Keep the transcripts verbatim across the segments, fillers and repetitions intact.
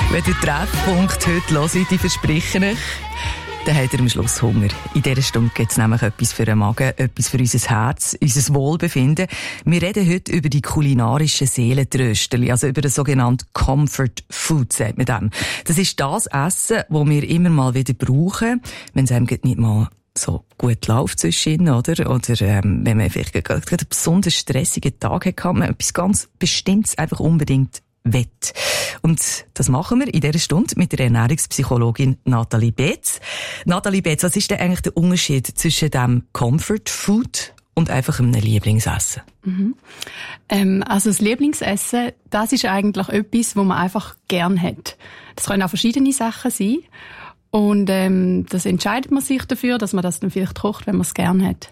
Wenn ihr Treffpunkt heute hört, ich verspreche euch, dann habt ihr am Schluss Hunger. In dieser Stunde gibt es nämlich etwas für den Magen, etwas für unser Herz, unser Wohlbefinden. Wir reden heute über die kulinarischen Seelentrösterli, also über das sogenannte Comfort Food, sagt man dem. Das ist das Essen, das wir immer mal wieder brauchen, wenn es einem nicht mal so gut läuft zwischen, oder? Oder ähm, wenn man vielleicht gerade einen besonders stressigen Tag hat, kann man etwas ganz Bestimmtes einfach unbedingt wett. Und das machen wir in dieser Stunde mit der Ernährungspsychologin Nathalie Betz. Nathalie Betz, was ist denn eigentlich der Unterschied zwischen dem Comfort Food und einfach einem Lieblingsessen? Mhm. Ähm, also das Lieblingsessen, das ist eigentlich etwas, was man einfach gern hat. Das können auch verschiedene Sachen sein. Und ähm, das entscheidet man sich dafür, dass man das dann vielleicht kocht, wenn man es gern hat.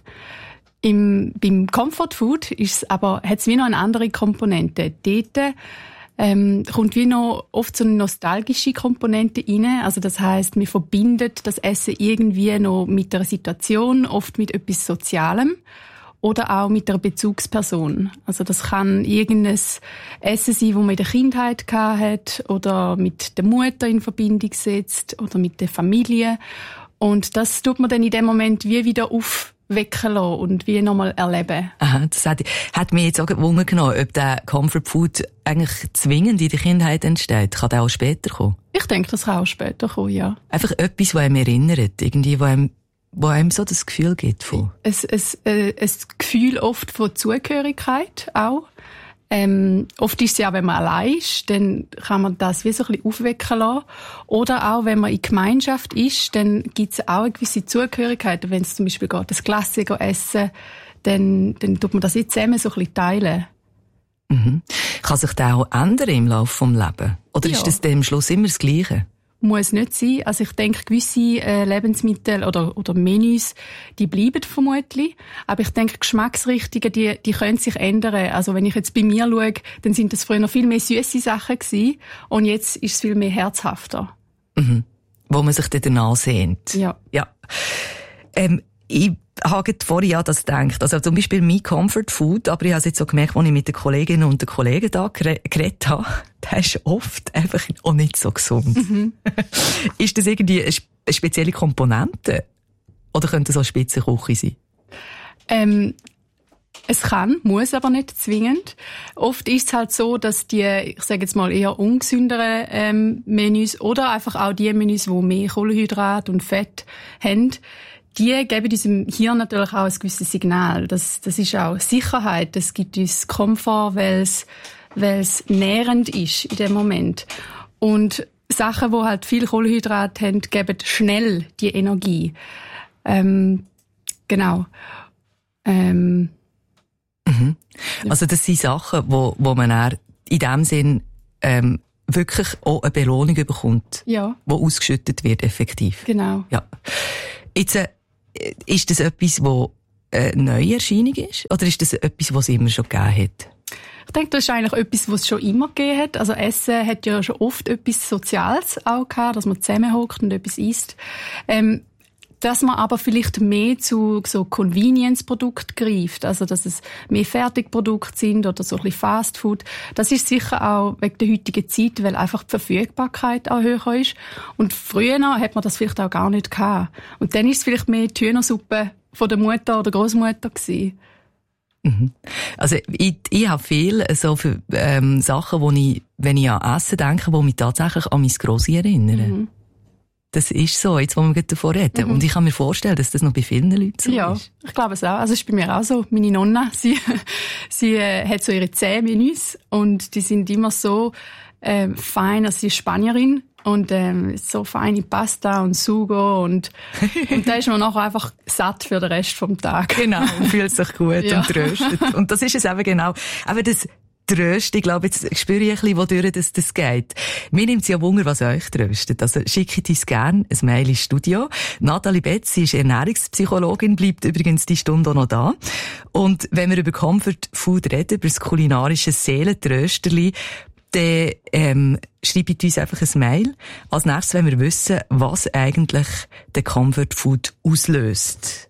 Im, beim Comfort Food ist es aber, hat es wie noch eine andere Komponente. Dort ähm, kommt wie noch oft so eine nostalgische Komponente rein. Also das heisst, man verbindet das Essen irgendwie noch mit einer Situation, oft mit etwas Sozialem. Oder auch mit einer Bezugsperson. Also das kann irgendein Essen sein, das man in der Kindheit hat oder mit der Mutter in Verbindung setzt oder mit der Familie. Und das tut man dann in dem Moment wie wieder aufwecken lassen und wie nochmal erleben. Aha, das hat, hat mich jetzt auch Wunder genommen, ob der Comfort Food eigentlich zwingend in der Kindheit entsteht. Kann der auch später kommen? Ich denke, das kann auch später kommen, ja. Einfach etwas, was einem erinnert, irgendwie, was einem wo einem so das Gefühl gibt von? Ein, ein, ein, ein Gefühl oft von Zugehörigkeit auch. Ähm, oft ist es ja, wenn man allein ist, dann kann man das wie so ein bisschen aufwecken lassen. Oder auch, wenn man in Gemeinschaft ist, dann gibt es auch eine gewisse Zugehörigkeit. Wenn es zum Beispiel geht, das Klassiker essen, dann, dann tut man das jetzt zusammen so ein bisschen teilen. Mhm. Kann sich das auch ändern im Laufe des Lebens? Oder ja. Ist das dann am Schluss immer das Gleiche? Muss nicht sein. Also ich denke, gewisse äh, Lebensmittel oder, oder Menüs, die bleiben vermutlich. Aber ich denke, Geschmacksrichtungen, die, die können sich ändern. Also wenn ich jetzt bei mir schaue, dann sind das früher noch viel mehr süße Sachen gewesen. Und jetzt ist es viel mehr herzhafter. Mhm. Wo man sich dann danach sehnt. Ja. Ja. Ähm, ich habe vorhin ja das gedacht. Also zum Beispiel mein Comfort Food, aber ich habe es jetzt so gemerkt, als ich mit den Kolleginnen und den Kollegen da geredet habe, der ist oft einfach auch nicht so gesund. Mhm. Ist das irgendwie eine spezielle Komponente? Oder könnte das auch Spitzenküche sein? Ähm, es kann, muss aber nicht zwingend. Oft ist es halt so, dass die, ich sage jetzt mal eher ungesünderen ähm, Menüs oder einfach auch die Menüs, die mehr Kohlenhydrat und Fett haben, die geben unserem Hirn natürlich auch ein gewisses Signal. Das, das ist auch Sicherheit. Das gibt uns Komfort, weil es, weil es nährend ist in dem Moment. Und Sachen, die halt viel Kohlenhydrat haben, geben schnell die Energie. Ähm, genau. Ähm, mhm. Also das sind Sachen, wo, wo man dann in dem Sinn ähm, wirklich auch eine Belohnung bekommt, ja. Die ausgeschüttet wird, effektiv. Genau. Ja. Jetzt, äh, ist das etwas, das eine neue Erscheinung ist? Oder ist das etwas, was es immer schon gegeben hat? Ich denke, das ist eigentlich etwas, was es schon immer gegeben hat. Also Essen hat ja schon oft etwas Soziales auch gehabt, dass man zusammenhockt und etwas isst. Ähm, dass man aber vielleicht mehr zu so Convenience-Produkten greift, also dass es mehr Fertigprodukte sind oder so ein bisschen Fast Food. Das ist sicher auch wegen der heutigen Zeit, weil einfach die Verfügbarkeit auch höher ist. Und früher hat man das vielleicht auch gar nicht gehabt. Und dann ist es vielleicht mehr die Hühnersuppe von der Mutter oder Großmutter gewesen. Mhm. Also ich, ich habe viel so für, ähm, Sachen, wo ich, wenn ich an Essen denke, die mich tatsächlich an mein Grossi erinnern. Mhm. Das ist so, jetzt wo wir davon reden. Mhm. Und ich kann mir vorstellen, dass das noch bei vielen Leuten so ja, ist. Ja, ich glaube es auch. Also es ist bei mir auch so. Meine Nonna, sie, sie äh, hat so ihre zehn Menüs und die sind immer so äh, fein. Also sie ist Spanierin und ähm, so feine Pasta und Sugo und, und da ist man nachher einfach satt für den Rest vom Tag. Genau, und fühlt sich gut ja. und tröstet. Und das ist es eben genau. Aber das Tröst, ich glaube, jetzt spüre ich ein bisschen, wodurch das, das geht. Mir nimmt es ja Wunder, was euch tröstet. Also schickt uns gerne ein Mail ins Studio. Nathalie Betz, sie ist Ernährungspsychologin, bleibt übrigens die Stunde auch noch da. Und wenn wir über Comfort Food reden, über das kulinarische Seelentrösterli, dann ähm, schreibt uns einfach ein Mail. Als nächstes wollen wir wissen, was eigentlich der Comfort Food auslöst.